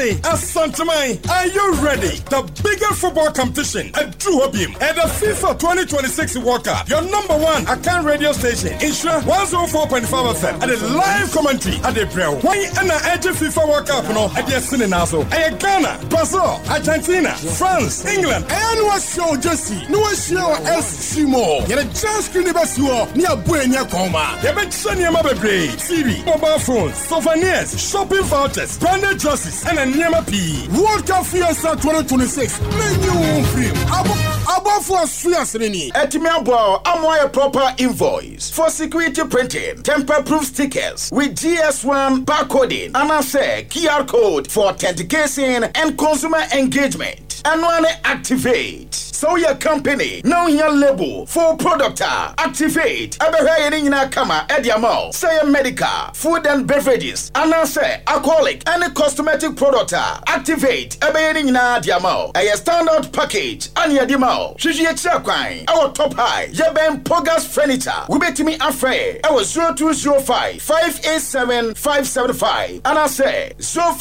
Asantamai, are you ready? The biggest football competition at True Hobium and the FIFA 2026 World Cup. Your number one Akan radio station, Insure 104.5 FM, and a live commentary at the Braille. Why and the edge of FIFA World Cup no at the Sininazo? And Ghana, Brazil, Argentina, France, England, and what show Jesse? No show else Shimo. You're just University near Buena Coma. You bet Shania Mabe, TV, mobile phones, souvenirs, shopping vouchers, branded dresses, and a Nyama P. World Cup Fiesta 2026. Menu film. Above for Fiesta. Etimabo, I'm a proper invoice for security printing, temper-proof stickers with GS1 barcoding, and I say QR code for authentication and consumer engagement. And one activate. So your company, now your label for product activate. Ever in a kama ediamo. Say medical, food and beverages, and I say alcoholic and cosmetic product activate. Ever in a diamo. A standard package and your demo. Shishi Chakwine, our top high. Yeben Pogas furniture. We bet me afraid. Our 0205 587 575. And I say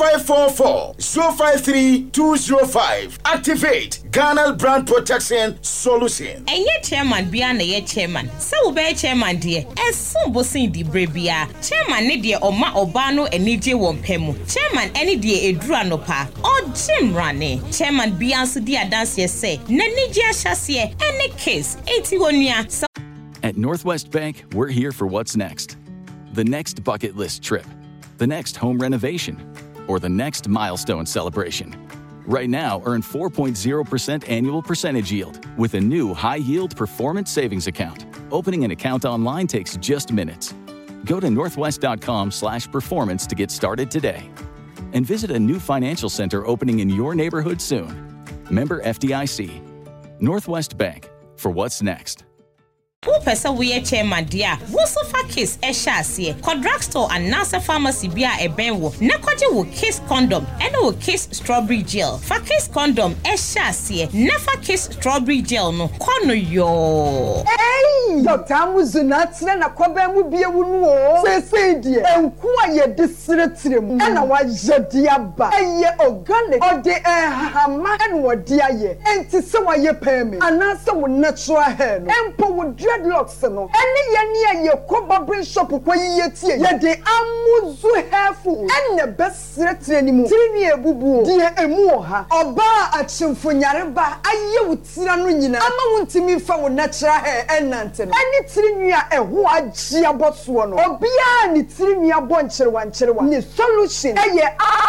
0544 053 205. Activate Ghana Brand Protection Solution. And ye chairman beyond ye chairman. So be chairman dear. And soon bossing di brebia. Chairman ne dear Oma Obano and Nije Wompemu. Chairman any dear Edruanopa. Or Jim Rane. Chairman Beyonce dear dance ye say. Nenija Shassier. Any case. 81 years. At Northwest Bank, we're here for what's next. The next bucket list trip. The next home renovation. Or the next milestone celebration. Right now, earn 4.0% annual percentage yield with a new high-yield performance savings account. Opening an account online takes just minutes. Go to northwest.com/performance to get started today. And visit a new financial center opening in your neighborhood soon. Member FDIC. Northwest Bank. For what's next. Who pesa we chairman dear? Wosofa case eshase. Drugstore and Nasa pharmacy bia ebenwo. Nakwaje wo case condom and wo case strawberry gel. For case condom eshase. Never case strawberry gel no. Kono yo. Hey, Dr. Amuzunatne na kwabe mu bie wunu o. Se die. Enku aye disretire mu. Na wa jedi aba. Eye organic. Ode hama en wodi aye. Enti se wa ye pemi. Anase wo natural hair no. Empo wo dreadlocks no. Any ye koba brain shop kwa ye tie. Ye de Amuzu hairful. Enne best retire ni mu. Tiri ebubu. Die emu ha. Oba achimfo nyareba aye wutira no nyina. Ama wuntimi fa wo natural hair enante no. Ani tiri nua eho agye aboso no. Obia ni tiri nua bo ncherewa. Ni solution eye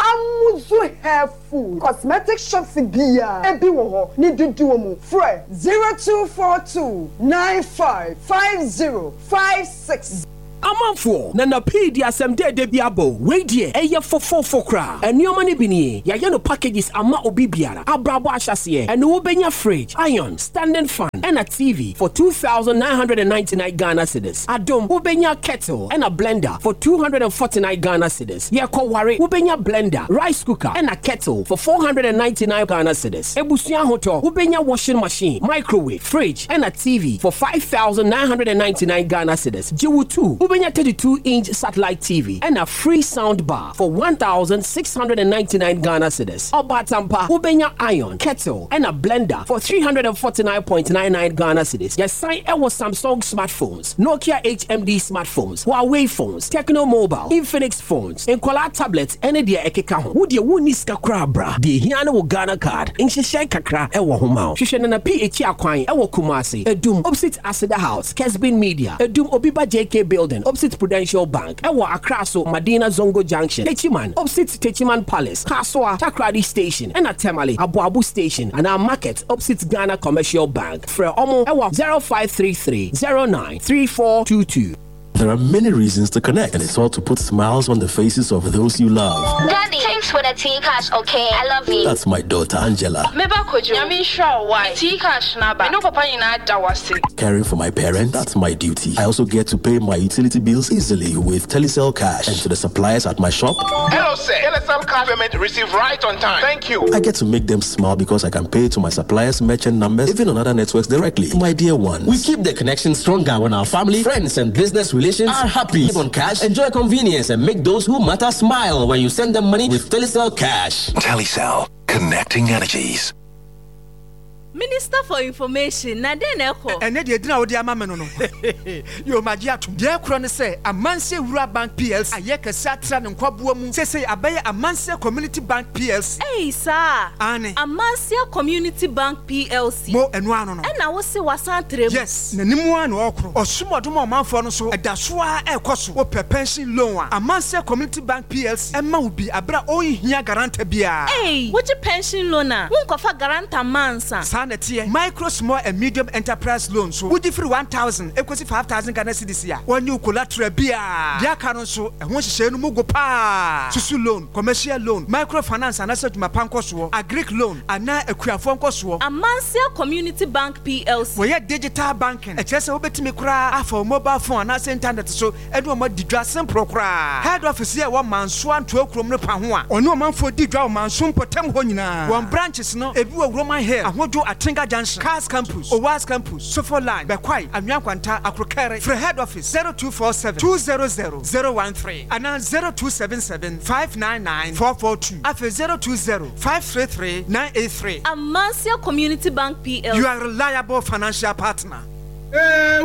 Amuzu hairful. Cosmetic shops bia ebi wo ho ni dudu mu. Fre 0242 955056. Amanfo na pedi asem de biabo we die eye fofofo kra enioma ne bini ya no packages ama obi biara abrabo ahyase ene wo benya fridge iron standing fan and a TV for 2,999 Ghana cedis. Adom wo benya kettle and a blender for 249 Ghana cedis. Ye ko ware wo benya blender rice cooker and a kettle for 499 Ghana cedis. Ebusuan hoto wo benya washing machine microwave fridge and a TV for 5,999 Ghana cedis. Jiwu 2 Ubenya 32-inch satellite TV and a free sound bar for 1,699 Ghana cedis. Obatampa Ubenya iron kettle and a blender for 349.99 Ghana cedis. Yes, sign was Samsung smartphones, Nokia HMD smartphones, Huawei phones, Techno Mobile, Infinix phones, and Kola tablets. Any dia ekeka ho. Would you niska krabra? The Hiana wo Ghana card. Insheshe kakra ewo homa. Shishena na PH akwan ewo Kumasi. Edum opposite Aseda House, Kesbin Media. Edum Obiba JK Building. Opposite Prudential Bank, Ewa Akraso, Madina Zongo Junction, Techiman, opposite Techiman Palace, Kaswa, Takradi Station, and Atemali, Abu Abu Station, and our market opposite Ghana Commercial Bank. For Omo, Ewa 0533 093422. There are many reasons to connect, and it's all to put smiles on the faces of those you love. Daddy, thanks for the tea cash, okay? I love you. That's my daughter, Angela. Caring for my parents, that's my duty. I also get to pay my utility bills easily with Telecel Cash. And to the suppliers at my shop. Hello, sir. Telecel Cash payment received right on time. Thank you. I get to make them smile because I can pay to my suppliers' merchant numbers, even on other networks directly. My dear ones, we keep the connection stronger when our family, friends, and business relationships nations are happy. On cash, enjoy convenience and make those who matter smile when you send them money with Telecel Cash. Telecel, connecting energies. Minister for Information, Nadeneko. And then you didn't know the amamano. You magiatum. Dear Cron say, a Manse Rura Bank PLC, a Yaka Satran and Quabuamu, say, a Bayer a Manse Community Bank PLC. Hey, sir, Anne, a Manse Community Bank PLC. More and one. And I was say, was Santre. Yes, Nanimuan or Sumadumo Manfono, a Dashua El Cosu, or per pension loan, a Manse Community Bank PLC, and Maubi, a bra oi here garanta bia. Hey, what a pension loaner? Won't offer garanta mansa. Micro, small and medium enterprise loans. So, would you for 1,000, equals 5,000 Ghana cedis here. One new collateral beer. Dear Caron, so, and once you say no mugo pa. Susu loan, commercial loan, microfinance, and asset my pancoso, a Greek loan, and now a queer phone coso. A Mansell Community Bank PLC. We had digital banking. A chess over to me cry for mobile phone, and I sent internet so, and no more didrassen procra. Head office here, 1 man swan 12 krom no panwa. Or no man for didraw man soon potem honina. 1 branch is no, if you are Roman hair, I want to Tinga Junction, Cars Campus, Owas Campus, Sofo Line, Bekwai, and Yankwanta, Akrokere, for head office 0247 200 013 and 0277 599 442 after 020 533 983. A Mansell Community Bank PLC. You are a reliable financial partner.